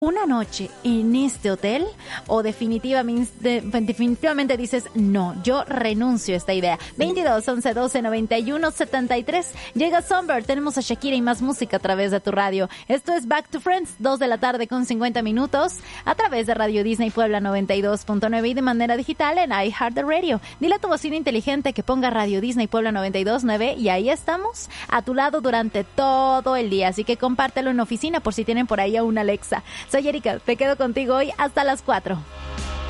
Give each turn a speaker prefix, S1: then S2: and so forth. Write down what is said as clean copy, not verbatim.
S1: una noche en este hotel o definitivamente dices no, yo renuncio a esta idea. 22 11 12 91 73. Llega Sunbird, tenemos a Shakira y más música a través de tu radio. Esto es Back to Friends, 2 de la tarde con 50 minutos a través de Radio Disney Puebla 92.9 y de manera digital en iHeartRadio. Dile a tu bocina inteligente que ponga Radio Disney Puebla 92.9 y ahí estamos a tu lado durante todo el día, así que compártelo en oficina por si tienen por ahí a una Alexa. Soy Erika, te quedo contigo hoy hasta las 4.